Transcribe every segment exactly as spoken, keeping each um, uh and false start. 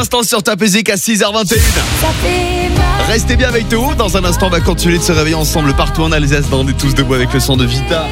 l'instant sur Top Music à six heures vingt et une. Restez bien avec nous. Dans un instant, on va continuer de se réveiller ensemble partout en Alsace. On est tous debout avec le son de Vita.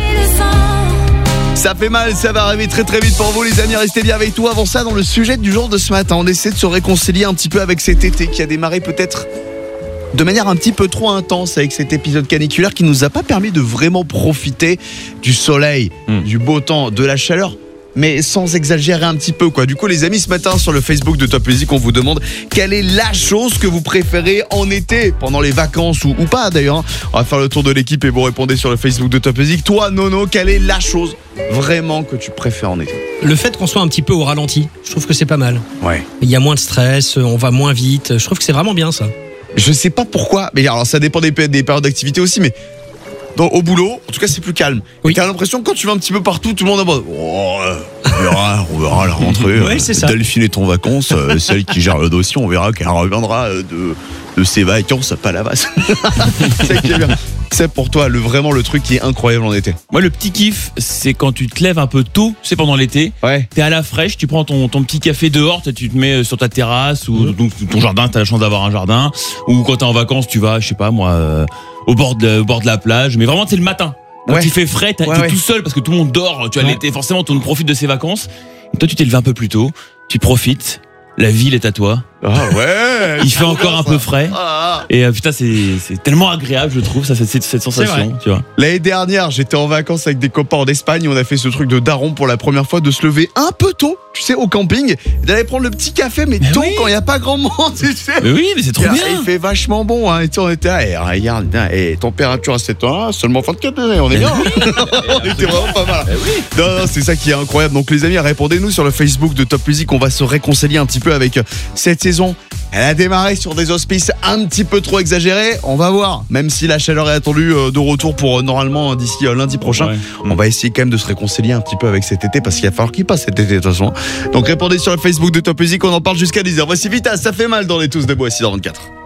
Ça fait mal, ça va arriver très très vite pour vous les amis. Restez bien avec nous. Avant ça, dans le sujet du jour de ce matin, on essaie de se réconcilier un petit peu avec cet été qui a démarré peut-être de manière un petit peu trop intense avec cet épisode caniculaire qui nous a pas permis de vraiment profiter du soleil, mmh. du beau temps, de la chaleur. Mais sans exagérer un petit peu quoi. Du coup les amis, ce matin sur le Facebook de Top Music, on vous demande quelle est la chose que vous préférez en été, pendant les vacances ou, ou pas d'ailleurs. On va faire le tour de l'équipe et vous répondez sur le Facebook de Top Music. Toi Nono, quelle est la chose vraiment que tu préfères en été? Le fait qu'on soit un petit peu au ralenti, je trouve que c'est pas mal. Ouais. Il y a moins de stress, on va moins vite, je trouve que c'est vraiment bien ça. Je sais pas pourquoi, mais alors ça dépend des, des périodes d'activité aussi, mais dans, au boulot, en tout cas c'est plus calme. Oui. T'as l'impression que quand tu vas un petit peu partout, tout le monde est en mode oh, on verra, on verra la rentrée. Ouais, c'est ça. Delphine est en vacances, euh, celle qui gère le dossier, on verra qu'elle reviendra de, de ses vacances, pas la masse. C'est ça qui est bien. C'est pour toi le, vraiment le truc qui est incroyable en été. Moi le petit kiff, c'est quand tu te lèves un peu tôt, c'est pendant l'été. Ouais. T'es à la fraîche, tu prends ton, ton petit café dehors, tu te mets sur ta terrasse ou donc ton jardin, t'as la chance d'avoir un jardin. Ou quand t'es en vacances, tu vas, je sais pas moi, euh, au bord de, au bord de la plage. Mais vraiment c'est le matin. Quand ouais. il fait frais, t'es ouais, ouais. tout seul parce que tout le monde dort. Tu as ouais. l'été, forcément tout le monde profite de ses vacances. Et toi tu t'es levé un peu plus tôt, tu profites. La ville est à toi. Ah ouais. Il fait encore un peu frais. Ah. Et euh, putain, c'est, c'est tellement agréable, je trouve, ça, cette, cette sensation, tu vois. L'année dernière, j'étais en vacances avec des copains en Espagne. On a fait ce truc de daron pour la première fois, de se lever un peu tôt, tu sais, au camping, et d'aller prendre le petit café, mais, mais tôt, oui. quand il n'y a pas grand monde, tu sais. Mais oui, mais c'est trop et, bien. Il fait vachement bon, hein. Et tu sais, on était là, et regarde, et température à sept heures, seulement vingt-quatre degrés, on est bien. On était vraiment pas mal. Oui. Non, non, c'est ça qui est incroyable. Donc les amis, répondez-nous sur le Facebook de Top Music. On va se réconcilier un petit peu avec cette saison. Elle a démarré sur des auspices un petit peu trop exagérés. On va voir. Même si la chaleur est attendue de retour pour normalement d'ici lundi prochain, ouais. on va essayer quand même de se réconcilier un petit peu avec cet été parce qu'il va falloir qu'il passe cet été de toute façon. Donc répondez sur le Facebook de Top Music. On en parle jusqu'à dix heures. Voici Vita, ça fait mal dans les tous debout à six heures vingt-quatre.